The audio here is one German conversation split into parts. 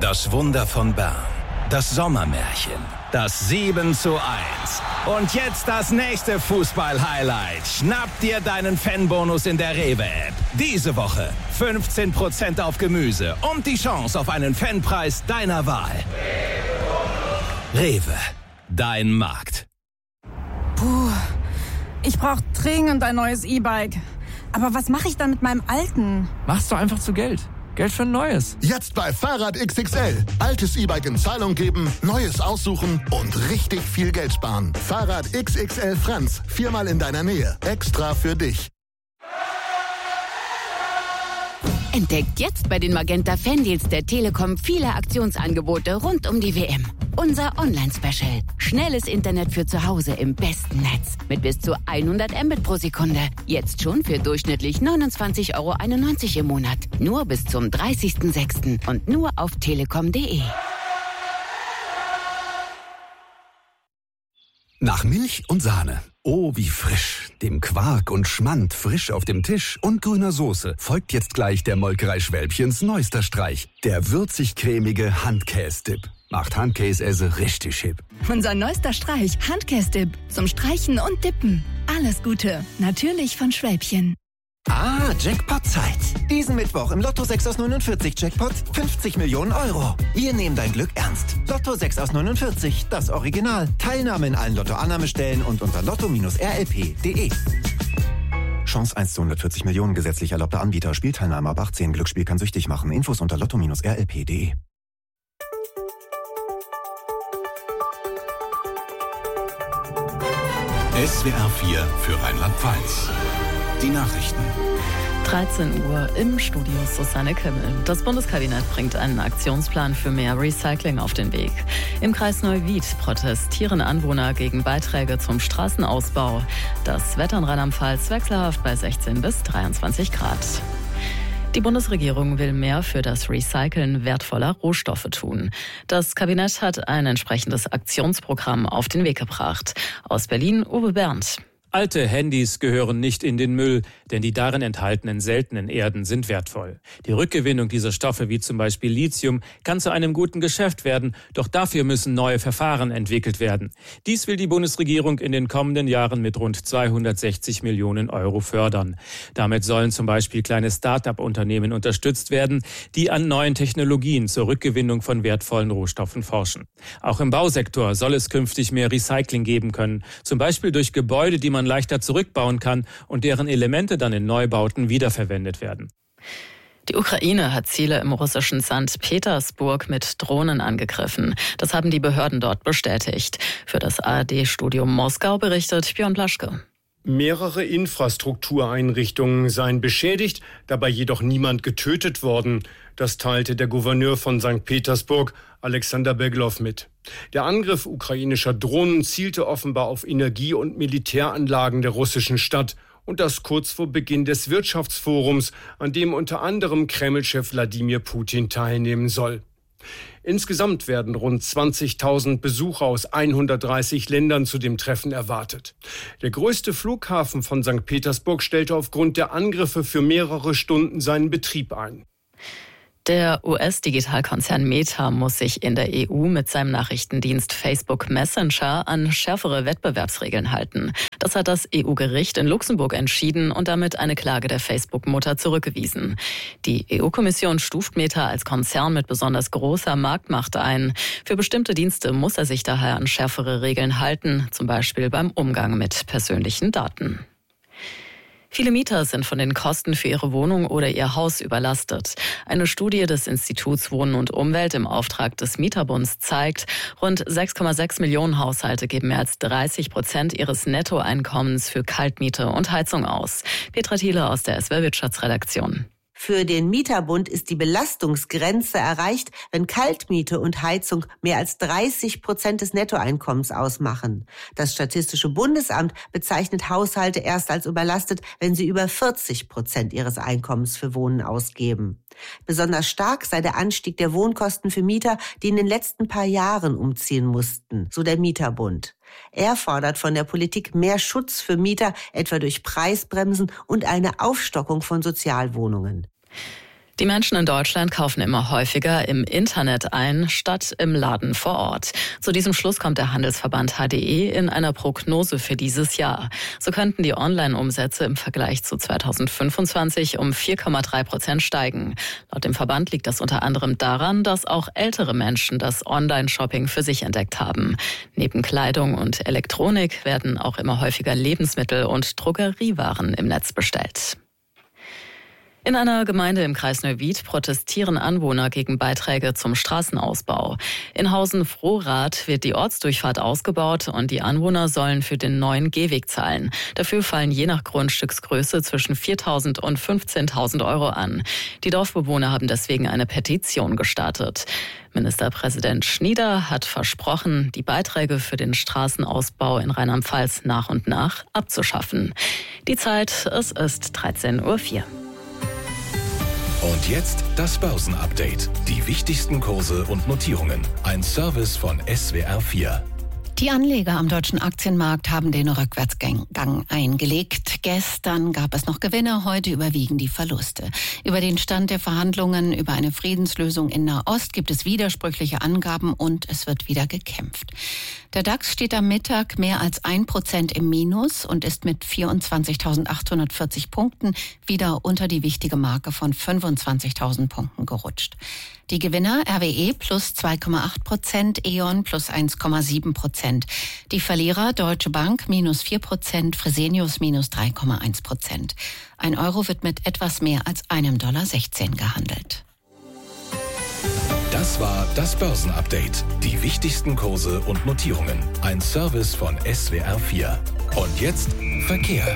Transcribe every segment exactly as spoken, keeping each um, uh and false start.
Das Wunder von Bern. Das Sommermärchen. Das sieben zu eins. Und jetzt das nächste Fußball-Highlight. Schnapp dir deinen Fanbonus in der Rewe-App. Diese Woche fünfzehn Prozent auf Gemüse und die Chance auf einen Fanpreis deiner Wahl. Rewe. Dein Markt. Puh, ich brauche dringend ein neues E-Bike. Aber was mache ich dann mit meinem alten? Machst du einfach zu Geld. Geld für ein neues. Jetzt bei Fahrrad X X L. Altes E-Bike in Zahlung geben, neues aussuchen und richtig viel Geld sparen. Fahrrad X X L Franz. Viermal in deiner Nähe. Extra für dich. Entdeckt jetzt bei den Magenta Fandeals der Telekom viele Aktionsangebote rund um die W M. Unser Online-Special. Schnelles Internet für zu Hause im besten Netz. Mit bis zu hundert Mbit pro Sekunde. Jetzt schon für durchschnittlich neunundzwanzig Euro einundneunzig im Monat. Nur bis zum dreißigsten sechsten und nur auf telekom punkt de. Nach Milch und Sahne. Oh, wie frisch. Dem Quark und Schmand frisch auf dem Tisch und grüner Soße folgt jetzt gleich der Molkerei Schwälbchens neuester Streich. Der würzig-cremige Handkäse-Dip. Macht Handkäse richtig hip. Unser neuester Streich, Handkäse-Dip. Zum Streichen und Dippen. Alles Gute. Natürlich von Schwälbchen. Ah, Jackpot-Zeit. Diesen Mittwoch im Lotto sechs aus neunundvierzig Jackpot fünfzig Millionen Euro. Wir nehmen dein Glück ernst. Lotto sechs aus neunundvierzig, das Original. Teilnahme in allen Lotto-Annahmestellen und unter lotto Bindestrich r l p punkt de. Chance eins zu hundertvierzig Millionen, gesetzlich erlaubter Anbieter. Spielteilnahme ab achtzehn. Glücksspiel kann süchtig machen. Infos unter lotto Bindestrich r l p punkt de. S W R vier für Rheinland-Pfalz. Die Nachrichten. dreizehn Uhr im Studio Susanne Kimmel. Das Bundeskabinett bringt einen Aktionsplan für mehr Recycling auf den Weg. Im Kreis Neuwied protestieren Anwohner gegen Beiträge zum Straßenausbau. Das Wetter in Rheinland-Pfalz wechselhaft bei sechzehn bis dreiundzwanzig Grad. Die Bundesregierung will mehr für das Recyceln wertvoller Rohstoffe tun. Das Kabinett hat ein entsprechendes Aktionsprogramm auf den Weg gebracht. Aus Berlin, Uwe Berndt. Alte Handys gehören nicht in den Müll, denn die darin enthaltenen seltenen Erden sind wertvoll. Die Rückgewinnung dieser Stoffe, wie zum Beispiel Lithium, kann zu einem guten Geschäft werden, doch dafür müssen neue Verfahren entwickelt werden. Dies will die Bundesregierung in den kommenden Jahren mit rund zweihundertsechzig Millionen Euro fördern. Damit sollen zum Beispiel kleine Start-up-Unternehmen unterstützt werden, die an neuen Technologien zur Rückgewinnung von wertvollen Rohstoffen forschen. Auch im Bausektor soll es künftig mehr Recycling geben können, zum Beispiel durch Gebäude, die man man leichter zurückbauen kann und deren Elemente dann in Neubauten wiederverwendet werden. Die Ukraine hat Ziele im russischen Sankt Petersburg mit Drohnen angegriffen. Das haben die Behörden dort bestätigt. Für das A R D-Studio Moskau berichtet Björn Blaschke. Mehrere Infrastruktureinrichtungen seien beschädigt, dabei jedoch niemand getötet worden. Das teilte der Gouverneur von Sankt Petersburg, Alexander Beglow, mit. Der Angriff ukrainischer Drohnen zielte offenbar auf Energie- und Militäranlagen der russischen Stadt. Und das kurz vor Beginn des Wirtschaftsforums, an dem unter anderem Kreml-Chef Wladimir Putin teilnehmen soll. Insgesamt werden rund zwanzigtausend Besucher aus hundertdreißig Ländern zu dem Treffen erwartet. Der größte Flughafen von Sankt Petersburg stellte aufgrund der Angriffe für mehrere Stunden seinen Betrieb ein. Der U S-Digitalkonzern Meta muss sich in der E U mit seinem Nachrichtendienst Facebook Messenger an schärfere Wettbewerbsregeln halten. Das hat das E U-Gericht in Luxemburg entschieden und damit eine Klage der Facebook-Mutter zurückgewiesen. Die E U-Kommission stuft Meta als Konzern mit besonders großer Marktmacht ein. Für bestimmte Dienste muss er sich daher an schärfere Regeln halten, zum Beispiel beim Umgang mit persönlichen Daten. Viele Mieter sind von den Kosten für ihre Wohnung oder ihr Haus überlastet. Eine Studie des Instituts Wohnen und Umwelt im Auftrag des Mieterbunds zeigt, rund sechs Komma sechs Millionen Haushalte geben mehr als dreißig Prozent ihres Nettoeinkommens für Kaltmiete und Heizung aus. Petra Thiele aus der S W R Wirtschaftsredaktion. Für den Mieterbund ist die Belastungsgrenze erreicht, wenn Kaltmiete und Heizung mehr als dreißig Prozent des Nettoeinkommens ausmachen. Das Statistische Bundesamt bezeichnet Haushalte erst als überlastet, wenn sie über vierzig Prozent ihres Einkommens für Wohnen ausgeben. Besonders stark sei der Anstieg der Wohnkosten für Mieter, die in den letzten paar Jahren umziehen mussten, so der Mieterbund. Er fordert von der Politik mehr Schutz für Mieter, etwa durch Preisbremsen und eine Aufstockung von Sozialwohnungen. Die Menschen in Deutschland kaufen immer häufiger im Internet ein, statt im Laden vor Ort. Zu diesem Schluss kommt der Handelsverband H D E in einer Prognose für dieses Jahr. So könnten die Online-Umsätze im Vergleich zu zweitausendfünfundzwanzig um vier Komma drei Prozent steigen. Laut dem Verband liegt das unter anderem daran, dass auch ältere Menschen das Online-Shopping für sich entdeckt haben. Neben Kleidung und Elektronik werden auch immer häufiger Lebensmittel und Drogeriewaren im Netz bestellt. In einer Gemeinde im Kreis Neuwied protestieren Anwohner gegen Beiträge zum Straßenausbau. In Hausen-Frohrath wird die Ortsdurchfahrt ausgebaut und die Anwohner sollen für den neuen Gehweg zahlen. Dafür fallen je nach Grundstücksgröße zwischen viertausend und fünfzehntausend Euro an. Die Dorfbewohner haben deswegen eine Petition gestartet. Ministerpräsident Schnieder hat versprochen, die Beiträge für den Straßenausbau in Rheinland-Pfalz nach und nach abzuschaffen. Die Zeit, es ist dreizehn Uhr vier. Und jetzt das Börsenupdate. Die wichtigsten Kurse und Notierungen. Ein Service von S W R vier. Die Anleger am deutschen Aktienmarkt haben den Rückwärtsgang eingelegt. Gestern gab es noch Gewinne, heute überwiegen die Verluste. Über den Stand der Verhandlungen über eine Friedenslösung in Nahost gibt es widersprüchliche Angaben und es wird wieder gekämpft. Der DAX steht am Mittag mehr als ein Prozent im Minus und ist mit vierundzwanzigtausendachthundertvierzig Punkten wieder unter die wichtige Marke von fünfundzwanzigtausend Punkten gerutscht. Die Gewinner R W E plus zwei Komma acht Prozent, E.ON plus eins Komma sieben Prozent. Die Verlierer Deutsche Bank minus vier Prozent, Fresenius minus drei Komma eins Prozent. Ein Euro wird mit etwas mehr als einem Dollar sechzehn gehandelt. Das war das Börsenupdate. Die wichtigsten Kurse und Notierungen. Ein Service von S W R vier. Und jetzt Verkehr.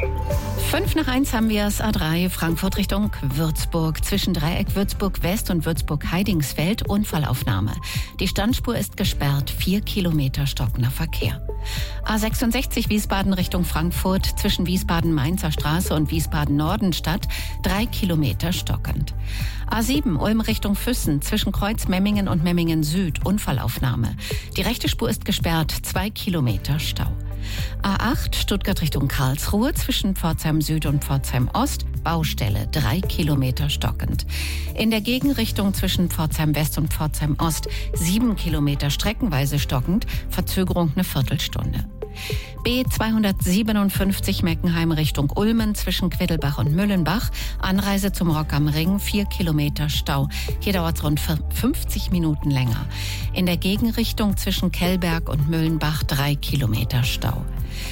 Fünf nach eins haben wir es, A drei, Frankfurt Richtung Würzburg. Zwischen Dreieck Würzburg West und Würzburg Heidingsfeld Unfallaufnahme. Die Standspur ist gesperrt, vier Kilometer stockender Verkehr. A sechsundsechzig Wiesbaden Richtung Frankfurt. Zwischen Wiesbaden-Mainzer Straße und Wiesbaden-Nordenstadt drei Kilometer stockend. A sieben Ulm Richtung Füssen. Zwischen Kreuz Memmingen und Memmingen Süd Unfallaufnahme. Die rechte Spur ist gesperrt, zwei Kilometer Stau. A acht Stuttgart Richtung Karlsruhe zwischen Pforzheim Süd und Pforzheim Ost Baustelle, drei Kilometer stockend. In der Gegenrichtung zwischen Pforzheim West und Pforzheim Ost sieben Kilometer streckenweise stockend, Verzögerung eine Viertelstunde. B zweihundertsiebenundfünfzig Meckenheim Richtung Ulmen zwischen Quiddelbach und Müllenbach. Anreise zum Rock am Ring, vier Kilometer Stau. Hier dauert es rund fünfzig Minuten länger. In der Gegenrichtung zwischen Kellberg und Müllenbach drei Kilometer Stau.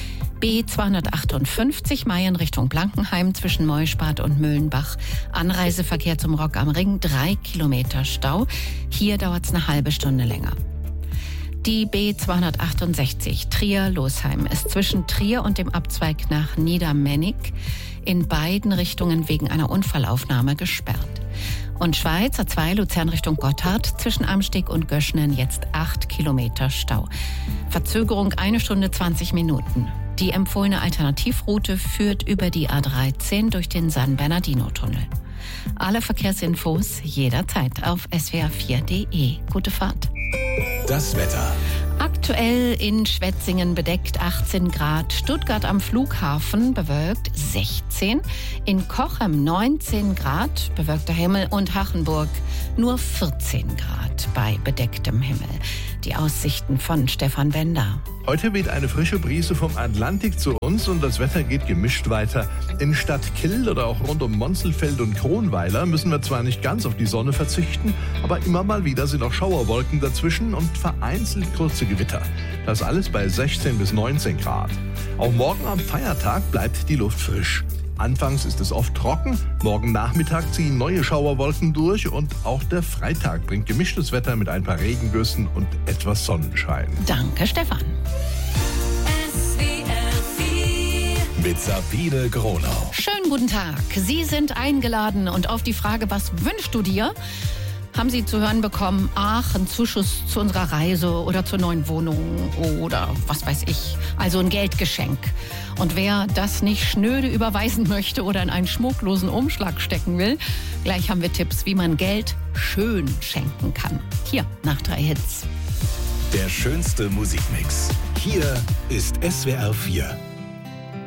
B zweihundertachtundfünfzig Mayen Richtung Blankenheim zwischen Meuschbad und Müllenbach. Anreiseverkehr zum Rock am Ring, drei Kilometer Stau. Hier dauert es eine halbe Stunde länger. Die B zweihundertachtundsechzig Trier-Losheim ist zwischen Trier und dem Abzweig nach Niedermennig in beiden Richtungen wegen einer Unfallaufnahme gesperrt. Und Schweiz A zwei Luzern Richtung Gotthard zwischen Amsteg und Göschnen jetzt acht Kilometer Stau. Verzögerung eine Stunde zwanzig Minuten. Die empfohlene Alternativroute führt über die A dreizehn durch den San Bernardino-Tunnel. Alle Verkehrsinfos jederzeit auf S W R vier Punkt de. Gute Fahrt. Das Wetter. Aktuell in Schwetzingen bedeckt achtzehn Grad, Stuttgart am Flughafen bewölkt sechzehn, in Cochem neunzehn Grad, bewölkter Himmel und Hachenburg nur vierzehn Grad bei bedecktem Himmel. Die Aussichten von Stefan Bender. Heute weht eine frische Brise vom Atlantik zu uns und das Wetter geht gemischt weiter. In Stadt Kill oder auch rund um Monzelfeld und Kronweiler müssen wir zwar nicht ganz auf die Sonne verzichten, aber immer mal wieder sind auch Schauerwolken dazwischen und vereinzelt kurze Gewitter. Das alles bei sechzehn bis neunzehn Grad. Auch morgen am Feiertag bleibt die Luft frisch. Anfangs ist es oft trocken, morgen Nachmittag ziehen neue Schauerwolken durch und auch der Freitag bringt gemischtes Wetter mit ein paar Regengüssen und etwas Sonnenschein. Danke, Stefan. Mit Sabine Gronau. Schönen guten Tag. Sie sind eingeladen und auf die Frage, was wünschst du dir, haben Sie zu hören bekommen, ach, ein Zuschuss zu unserer Reise oder zur neuen Wohnung oder was weiß ich, also ein Geldgeschenk. Und wer das nicht schnöde überweisen möchte oder in einen schmucklosen Umschlag stecken will, gleich haben wir Tipps, wie man Geld schön schenken kann. Hier, nach drei Hits. Der schönste Musikmix. Hier ist S W R vier.